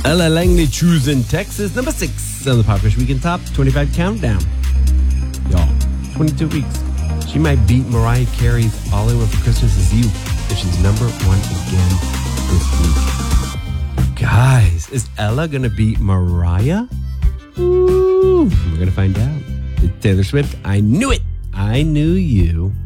Ella Langley choosing Texas, number 6 on the Pop Culture Weekend Top 25 Countdown. Y'all, 22 weeks. She might beat Mariah Carey's All I Want for Christmas Is You if she's number 1 again this week. Guys, is Ella going to beat Mariah? Ooh, we're going to find out. It's Taylor Swift. I knew it. I knew you.